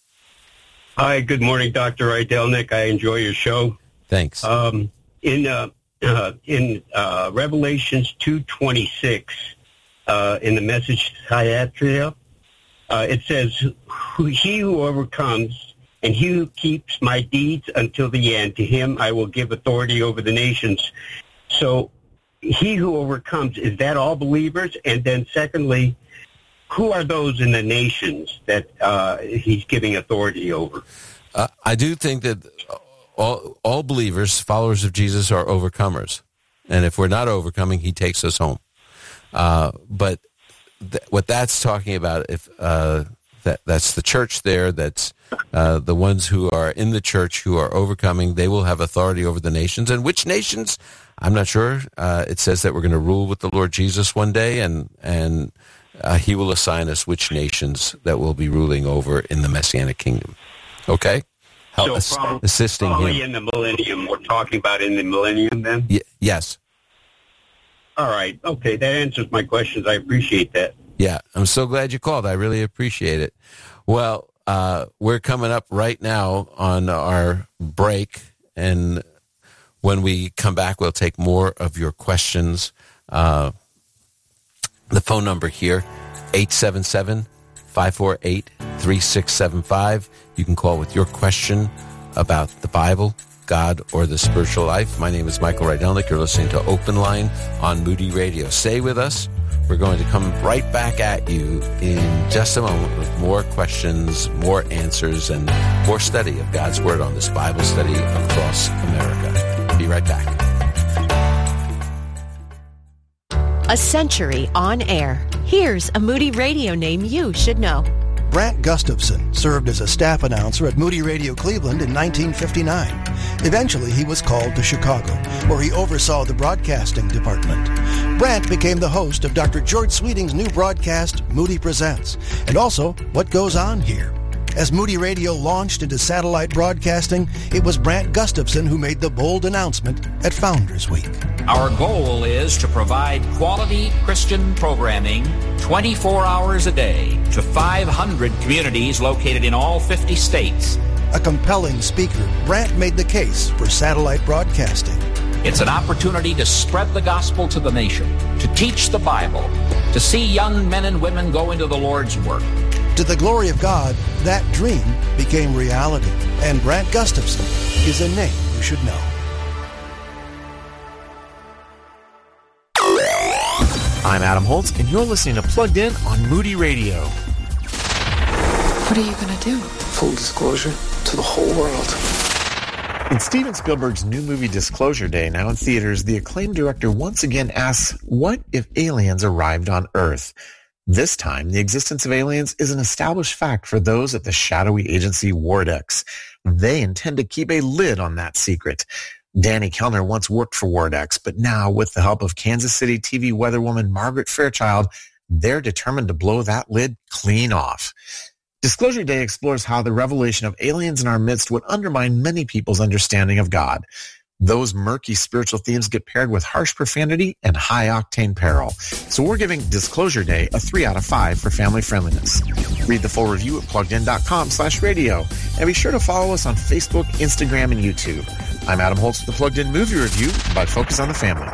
D: Hi. Good morning, Doctor Rydelnik. I enjoy your show.
A: Thanks.
D: Um, in uh, uh, in uh, Revelations two twenty-six, uh, in the Message Thyatira, uh, it says, "He who overcomes and he who keeps my deeds until the end, to him I will give authority over the nations." So, he who overcomes, is that all believers? And then, secondly, who are those in the nations that uh, he's giving authority over?
A: Uh, I do think that all all believers, followers of Jesus, are overcomers, and if we're not overcoming, he takes us home. Uh, but th- what that's talking about, if uh, that that's the church there, that's uh, the ones who are in the church who are overcoming, they will have authority over the nations. And which nations? I'm not sure. Uh, it says that we're going to rule with the Lord Jesus one day, and and uh, he will assign us which nations that we'll be ruling over in the Messianic kingdom. Okay? Help
D: so
A: ass-
D: probably,
A: assisting
D: probably
A: him.
D: in the millennium. We're talking about in the millennium then?
A: Y- yes.
D: All right. Okay, that answers my questions. I appreciate that.
A: Yeah, I'm so glad you called. I really appreciate it. Well, uh, we're coming up right now on our break, and when we come back, we'll take more of your questions. Uh, the phone number here, eight seven seven, five four eight, three six seven five. You can call with your question about the Bible, God, or the spiritual life. My name is Michael Rydelnik. You're listening to Open Line on Moody Radio. Stay with us. We're going to come right back at you in just a moment with more questions, more answers, and more study of God's Word on this Bible study across America. Be right back.
S: A century on air. Here's a Moody Radio name you should know.
X: Brant Gustafson served as a staff announcer at Moody Radio Cleveland in nineteen fifty-nine. Eventually, he was called to Chicago, where he oversaw the broadcasting department. Brant became the host of Doctor George Sweeting's new broadcast, Moody Presents, and also What Goes On Here. As Moody Radio launched into satellite broadcasting, it was Brant Gustafson who made the bold announcement at Founders Week.
E: Our goal is to provide quality Christian programming twenty-four hours a day to five hundred communities located in all fifty states.
X: A compelling speaker, Brant made the case for satellite broadcasting.
E: It's an opportunity to spread the gospel to the nation, to teach the Bible, to see young men and women go into the Lord's work.
X: To the glory of God, that dream became reality, and Brant Gustafson is a name you should know.
F: I'm Adam Holtz, and you're listening to Plugged In on Moody Radio.
H: What are you going to do? Full disclosure to the whole world.
F: In Steven Spielberg's new movie Disclosure Day, now in theaters, the acclaimed director once again asks, what if aliens arrived on Earth? This time, the existence of aliens is an established fact for those at the shadowy agency Wardex. They intend to keep a lid on that secret. Danny Kellner once worked for Wardex, but now, with the help of Kansas City T V weatherwoman Margaret Fairchild, they're determined to blow that lid clean off. Disclosure Day explores how the revelation of aliens in our midst would undermine many people's understanding of God. Those murky spiritual themes get paired with harsh profanity and high-octane peril. So we're giving Disclosure Day a three out of five for family friendliness. Read the full review at pluggedin.com slash radio. And be sure to follow us on Facebook, Instagram, and YouTube. I'm Adam Holtz with the Plugged In Movie Review by Focus on the Family.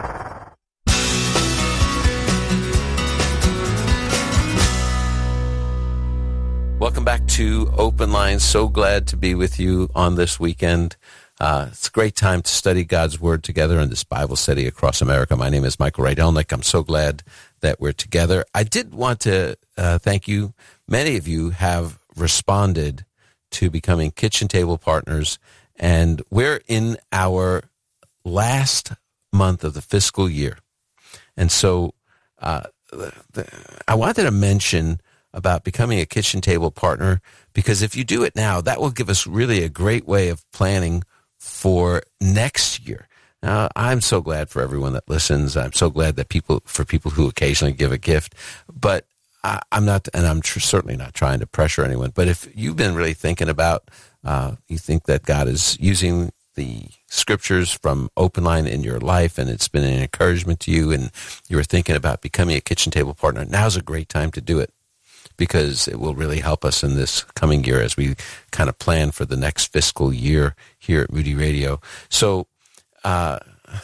A: Welcome back to Open Line. So glad to be with you on this weekend. Uh, it's a great time to study God's Word together in this Bible study across America. My name is Michael Rydelnik. I'm so glad that we're together. I did want to uh, thank you. Many of you have responded to becoming kitchen table partners. And we're in our last month of the fiscal year. And so uh, the, the, I wanted to mention about becoming a kitchen table partner, because if you do it now, that will give us really a great way of planning for next year. Now, I'm so glad for everyone that listens. I'm so glad that people, for people who occasionally give a gift, but I, I'm not, and I'm tr- certainly not trying to pressure anyone, but if you've been really thinking about, uh, you think that God is using the scriptures from Open Line in your life, and it's been an encouragement to you, and you were thinking about becoming a kitchen table partner, now's a great time to do it, because it will really help us in this coming year as we kind of plan for the next fiscal year here at Moody Radio. So uh,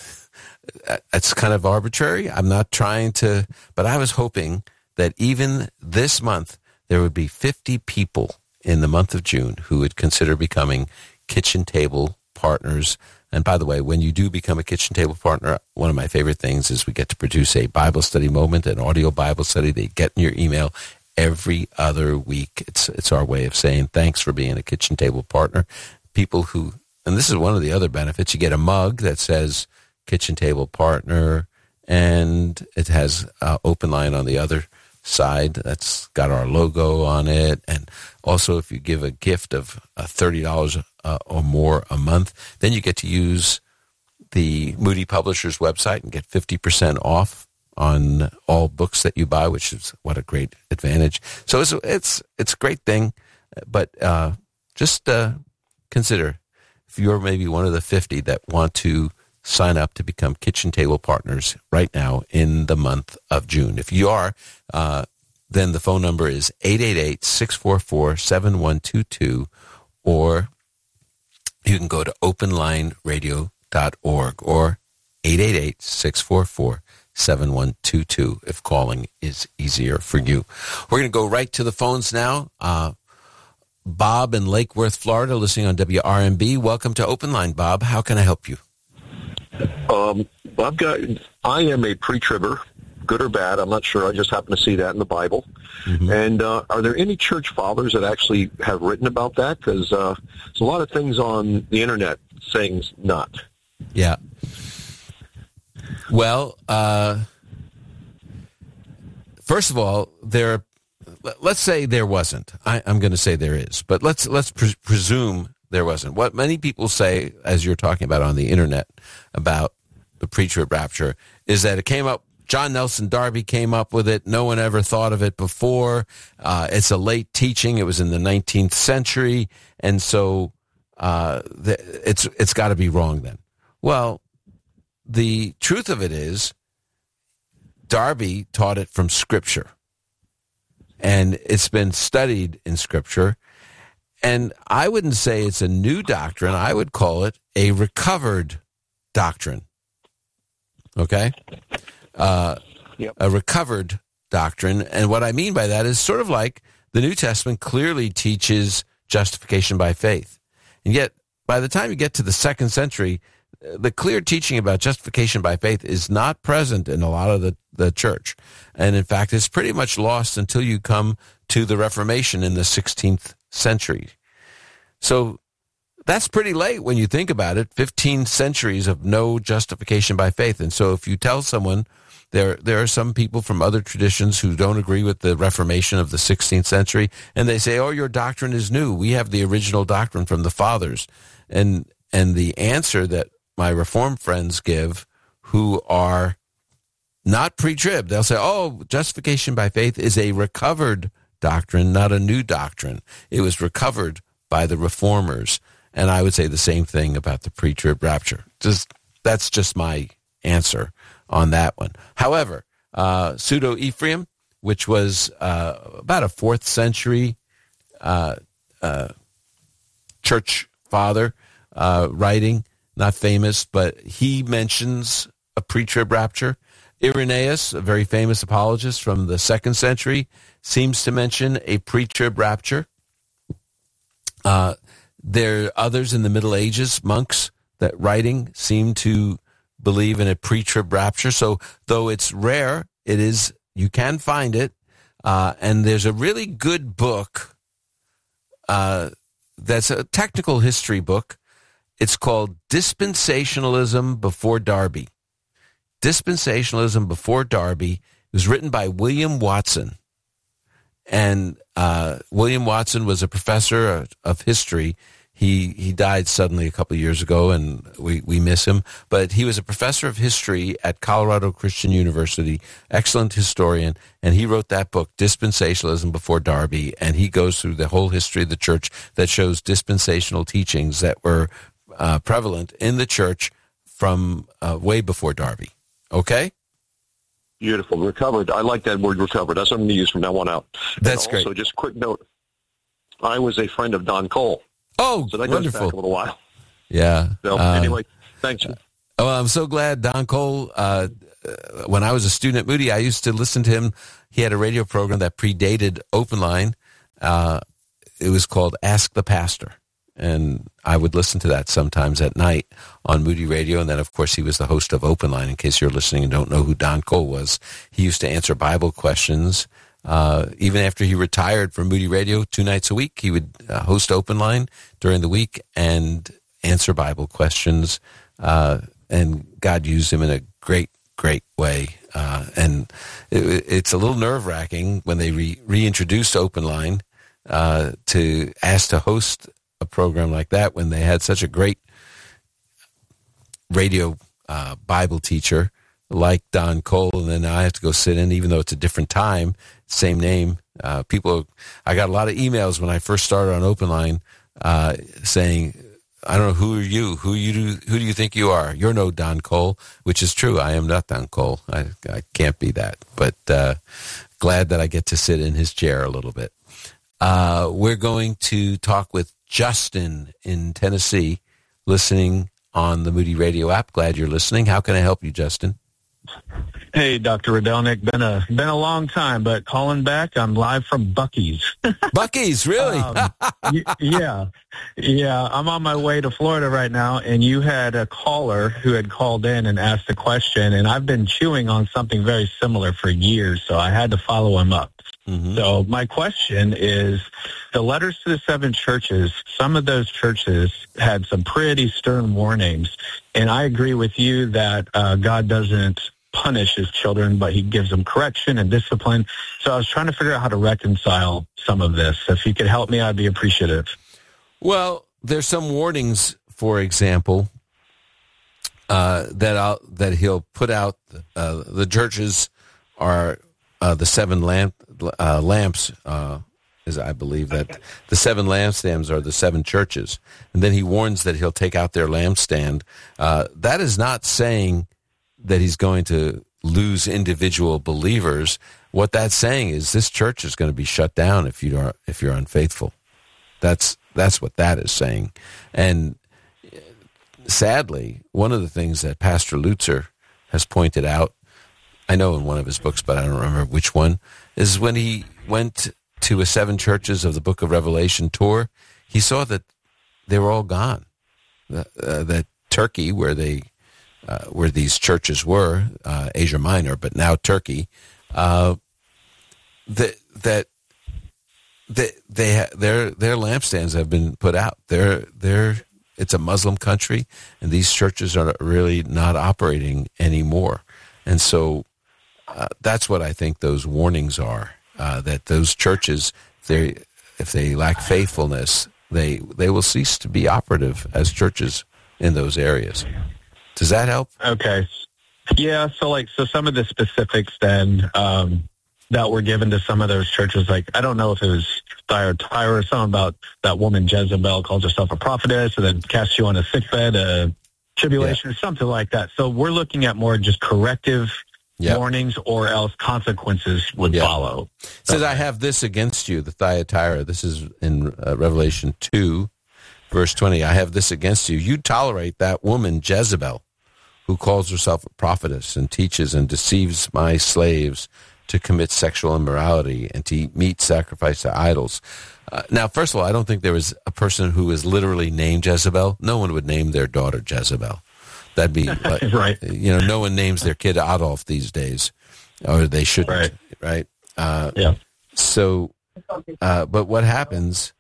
A: it's kind of arbitrary. I'm not trying to, but I was hoping that even this month there would be fifty people in the month of June who would consider becoming kitchen table partners. And by the way, when you do become a kitchen table partner, one of my favorite things is we get to produce a Bible study moment, an audio Bible study. They get in your email every other week. It's it's our way of saying thanks for being a kitchen table partner. People who, and this is one of the other benefits, you get a mug that says kitchen table partner, and it has uh, Open Line on the other side. That's got our logo on it. And also, if you give a gift of uh, thirty dollars uh, or more a month, then you get to use the Moody Publishers website and get fifty percent off on all books that you buy, which is what a great advantage. So it's it's it's a great thing, but uh, just uh, consider if you're maybe one of the fifty that want to sign up to become kitchen table partners right now in the month of June. If you are, uh, then the phone number is eight eight eight, six four four, seven one two two, or you can go to open line radio dot org or eight eight eight, six four four, seven one two two if calling is easier for you. We're going to go right to the phones now. Uh, Bob in Lake Worth, Florida, listening on W R M B. Welcome to Open Line, Bob. How can I help you?
G: Um, I've got, I am a pre-tribber, good or bad. I'm not sure. I just happen to see that in the Bible. Mm-hmm. And uh, are there any church fathers that actually have written about that? Because uh, there's a lot of things on the internet saying not.
A: Yeah. Well, uh, first of all, there. Let's say there wasn't. I, I'm going to say there is, but let's let's pre- presume there wasn't. What many people say, as you're talking about on the internet about the pre-trib rapture, is that it came up. John Nelson Darby came up with it. No one ever thought of it before. Uh, it's a late teaching. It was in the nineteenth century, and so uh, the, it's it's got to be wrong then. Well, the truth of it is, Darby taught it from Scripture, and it's been studied in Scripture. And I wouldn't say it's a new doctrine. I would call it a recovered doctrine. Okay? Uh, yep. A recovered doctrine. And what I mean by that is sort of like the New Testament clearly teaches justification by faith. And yet, by the time you get to the second century, the clear teaching about justification by faith is not present in a lot of the, the church. And in fact, it's pretty much lost until you come to the Reformation in the sixteenth century. So that's pretty late when you think about it, fifteen centuries of no justification by faith. And so if you tell someone, there there are some people from other traditions who don't agree with the Reformation of the sixteenth century, and they say, oh, your doctrine is new. We have the original doctrine from the fathers. And and the answer that my Reformed friends give, who are not pre-trib, they'll say, oh, justification by faith is a recovered doctrine, not a new doctrine. It was recovered by the Reformers. And I would say the same thing about the pre-trib rapture. Just that's just my answer on that one. However, uh, Pseudo-Ephraim, which was uh, about a fourth century uh, uh, church father uh, writing, not famous, but he mentions a pre-trib rapture. Irenaeus, a very famous apologist from the second century, seems to mention a pre-trib rapture. Uh, there are others in the Middle Ages, monks, that writing seem to believe in a pre-trib rapture. So though it's rare, it is, you can find it. Uh, and there's a really good book uh, that's a technical history book. It's called Dispensationalism Before Darby. Dispensationalism Before Darby. It was written by William Watson. And uh, William Watson was a professor of, of history. He he died suddenly a couple of years ago, and we, we miss him. But he was a professor of history at Colorado Christian University, excellent historian, and he wrote that book, Dispensationalism Before Darby, and he goes through the whole history of the church that shows dispensational teachings that were uh, prevalent in the church from uh, way before Darby. Okay?
G: Beautiful. Recovered. I like that word, recovered. That's what I'm going to use from now on out.
A: That's
G: and
A: great.
G: Also, just a quick note, I was a friend of Don Cole.
A: Oh,
G: so that
A: wonderful.
G: goes back a little while.
A: Yeah.
G: So
A: uh,
G: anyway, thanks.
A: Oh, I'm so glad Don Cole, uh, when I was a student at Moody, I used to listen to him. He had a radio program that predated Open Line. Uh, it was called Ask the Pastor. And I would listen to that sometimes at night on Moody Radio. And then, of course, he was the host of Open Line. In case you're listening and don't know who Don Cole was, he used to answer Bible questions. Uh, even after he retired from Moody Radio two nights a week, he would uh, host Open Line during the week and answer Bible questions. Uh, and God used him in a great, great way. Uh, and it, it's a little nerve-wracking when they re- reintroduced Open Line uh, to ask to host a program like that when they had such a great radio uh, Bible teacher like Don Cole, and then I have to go sit in, even though it's a different time, same name. Uh, people, I got a lot of emails when I first started on Open Line uh, saying, I don't know, who are you? Who you do, who do you think you are? You're no Don Cole, which is true. I am not Don Cole. I, I can't be that. But uh, glad that I get to sit in his chair a little bit. Uh, we're going to talk with Justin in Tennessee, listening on the Moody Radio app. Glad you're listening. How can I help you, Justin?
J: Hey, Doctor Radelnik. Been a been a long time, but calling back. I'm live from Buc-ee's.
A: Buc-ee's, really?
J: um, y- yeah, yeah. I'm on my way to Florida right now, and you had a caller who had called in and asked a question, and I've been chewing on something very similar for years, so I had to follow him up. Mm-hmm. So my question is, the letters to the seven churches, some of those churches had some pretty stern warnings, and I agree with you that uh, God doesn't punish his children, but he gives them correction and discipline. So I was trying to figure out how to reconcile some of this. If you could help me, I'd be appreciative.
A: Well, there's some warnings, for example, uh, that I'll, that he'll put out. Uh, the churches are uh, the seven lamp uh, lamps. Uh, is I believe that the seven lampstands are the seven churches, and then he warns that he'll take out their lampstand. Uh, that is not saying that he's going to lose individual believers. What that's saying is this church is going to be shut down if you are if you're unfaithful. That's that's what that is saying. And sadly, one of the things that Pastor Lutzer has pointed out, I know in one of his books, but I don't remember which one, is when he went to a Seven Churches of the Book of Revelation tour, he saw that they were all gone. Uh, that Turkey, where they Uh, where these churches were, uh, Asia Minor, but now Turkey, uh, that that that they ha- their their lampstands have been put out. They're they're it's a Muslim country, and these churches are really not operating anymore. And so uh, that's what I think those warnings are. Uh, that those churches, they if they lack faithfulness, they they will cease to be operative as churches in those areas. Does that help?
J: Okay. Yeah, so like, so some of the specifics then um, that were given to some of those churches, like, I don't know if it was Thyatira or something about that woman Jezebel calls herself a prophetess and then casts you on a sickbed, uh, tribulation, yeah. or something like that. So we're looking at more just corrective yep. warnings, or else consequences would yep. follow.
A: It says, I have this against you, the Thyatira. This is in uh, Revelation two, verse twenty. I have this against you. You tolerate that woman Jezebel, who calls herself a prophetess and teaches and deceives my slaves to commit sexual immorality and to eat meat sacrificed to idols. Uh, now, first of all, I don't think there was a person who is literally named Jezebel. No one would name their daughter Jezebel. That'd be like,
J: right.
A: You know, no one names their kid Adolf these days, or they shouldn't, right? right? Uh,
J: yeah.
A: So, uh, but what happens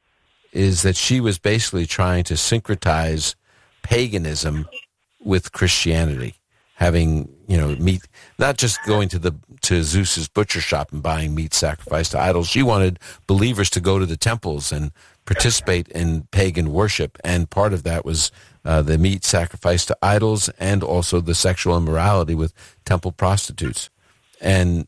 A: is that she was basically trying to syncretize paganism with Christianity, having, you know, meat, not just going to the to Zeus's butcher shop and buying meat sacrificed to idols. She wanted believers to go to the temples and participate in pagan worship, and part of that was uh, the meat sacrificed to idols and also the sexual immorality with temple prostitutes. And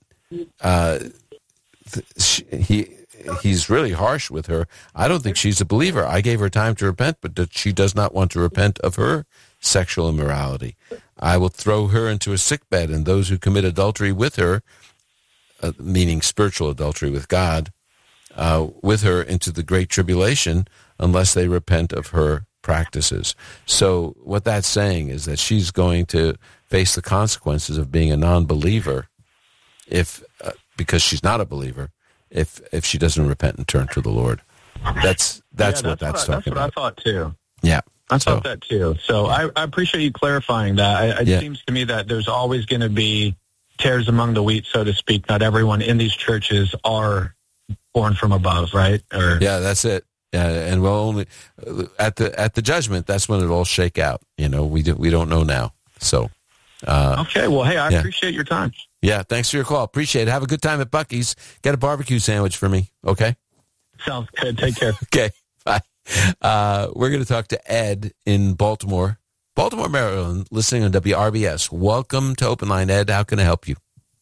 A: uh, th- she, he he's really harsh with her. I don't think she's a believer. I gave her time to repent, but that she does not want to repent of her sexual immorality. I will throw her into a sickbed, and those who commit adultery with her, uh, meaning spiritual adultery with God, uh, with her into the great tribulation unless they repent of her practices. So what that's saying is that she's going to face the consequences of being a non-believer if, uh, because she's not a believer, if if she doesn't repent and turn to the Lord. That's that's,
J: yeah,
A: what that's,
J: that's what I,
A: talking
J: that's
A: about.
J: what I thought too.
A: Yeah.
J: I
A: so,
J: thought that too. So I, I appreciate you clarifying that. I, it
A: yeah.
J: seems to me that there's always going to be tares among the wheat, so to speak. Not everyone in these churches are born from above, right? Or
A: yeah, that's it. Yeah, and we'll only at the at the judgment. That's when it'll all shake out. You know, we do, we don't know now. So uh,
J: okay. Well, hey, I
A: yeah.
J: appreciate your time.
A: Yeah, thanks for your call. Appreciate it. Have a good time at Buc-ee's. Get a barbecue sandwich for me. Okay.
J: Sounds good. Take care.
A: Okay. Bye. Uh, we're going to talk to Ed in Baltimore, Baltimore, Maryland, listening on W R B S. Welcome to Open Line, Ed. How can I help you?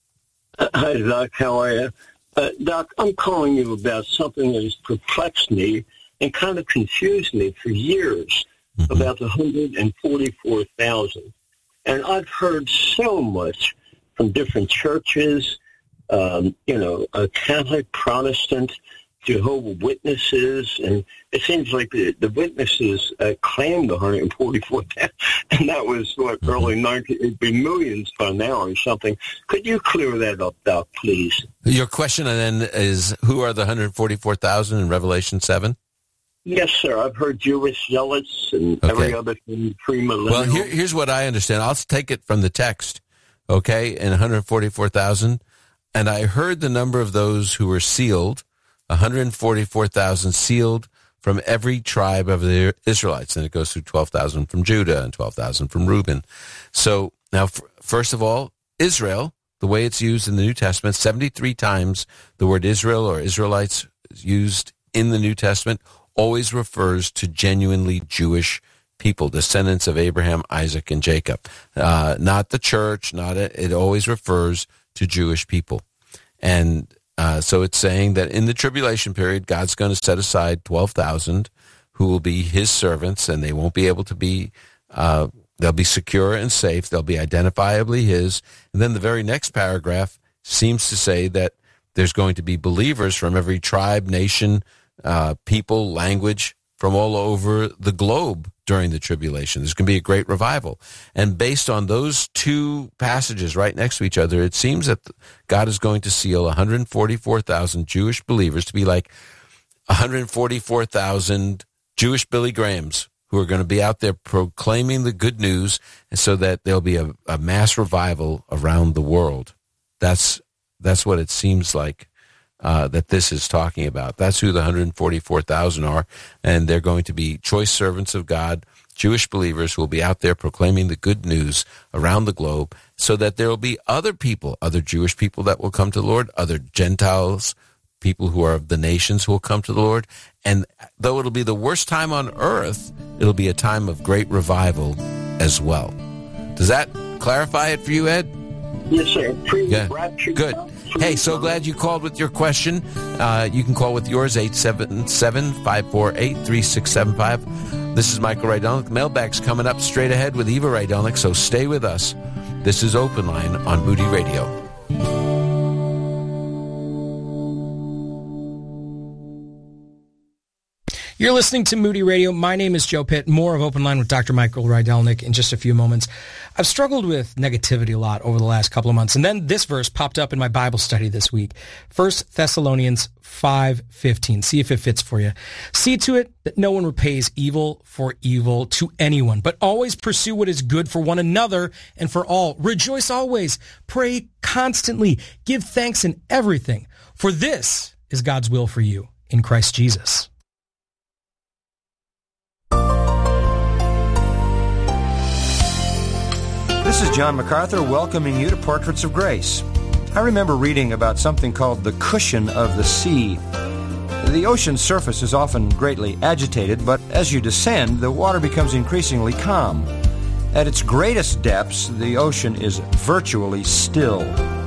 K: Uh, hi, Doc. How are you? Uh, Doc, I'm calling you about something that has perplexed me and kind of confused me for years mm-hmm. about the one hundred forty-four thousand. And I've heard so much from different churches, um, you know, uh, Catholic, Protestant, Jehovah's Witnesses, and it seems like the, the witnesses uh, claimed one hundred forty-four thousand, and that was, what, mm-hmm. early nineteen, it'd be millions by now or something. Could you clear that up, Doc, please?
A: Your question then is, who are the one hundred forty-four thousand in Revelation seven?
K: Yes, sir. I've heard Jewish zealots and
A: okay.
K: every other thing, premillennial.
A: Well, here, here's what I understand. I'll take it from the text, okay, in one hundred forty-four thousand, and I heard the number of those who were sealed, one hundred forty-four thousand sealed from every tribe of the Israelites. And it goes through twelve thousand from Judah and twelve thousand from Reuben. So now, f- first of all, Israel, the way it's used in the New Testament, seventy-three times the word Israel or Israelites is used in the New Testament, always refers to genuinely Jewish people, descendants of Abraham, Isaac, and Jacob. Uh, not the church, not it. It always refers to Jewish people. And Uh, so it's saying that in the tribulation period, God's going to set aside twelve thousand who will be his servants, and they won't be able to be, uh, they'll be secure and safe. They'll be identifiably his. And then the very next paragraph seems to say that there's going to be believers from every tribe, nation, uh, people, language from all over the globe during the tribulation. There's going to be a great revival. And based on those two passages right next to each other, it seems that God is going to seal one hundred forty-four thousand Jewish believers to be like one hundred forty-four thousand Jewish Billy Grahams who are going to be out there proclaiming the good news, and so that there'll be a, a mass revival around the world. That's that's what it seems like. Uh, that this is talking about. That's who the one hundred forty-four thousand are, and they're going to be choice servants of God, Jewish believers who will be out there proclaiming the good news around the globe, so that there will be other people, other Jewish people that will come to the Lord, other Gentiles, people who are of the nations who will come to the Lord, and though it'll be the worst time on earth, it'll be a time of great revival as well. Does that clarify it for you, Ed?
K: Yes, sir.
A: Yeah. Good. Hey, so glad you called with your question. Uh, you can call with yours, eight seven seven, five four eight, three six seven five. This is Michael Rydelnik. Mailbag's coming up straight ahead with Eva Rydelnik, so stay with us. This is Open Line on Moody Radio.
L: You're listening to Moody Radio. My name is Joe Pitt. More of Open Line with Doctor Michael Rydelnik in just a few moments. I've struggled with negativity a lot over the last couple of months, and then this verse popped up in my Bible study this week. First Thessalonians five fifteen. See if it fits for you. See to it that no one repays evil for evil to anyone, but always pursue what is good for one another and for all. Rejoice always. Pray constantly. Give thanks in everything, for this is God's will for you in Christ Jesus.
M: This is John MacArthur welcoming you to Portraits of Grace. I remember reading about something called the cushion of the sea. The ocean's surface is often greatly agitated, but as you descend, the water becomes increasingly calm. At its greatest depths, the ocean is virtually still.